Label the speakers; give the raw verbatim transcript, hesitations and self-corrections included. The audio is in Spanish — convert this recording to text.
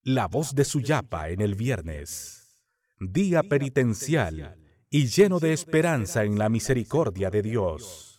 Speaker 1: La voz de Suyapa en el viernes. Día penitencial y lleno de esperanza en la misericordia de Dios.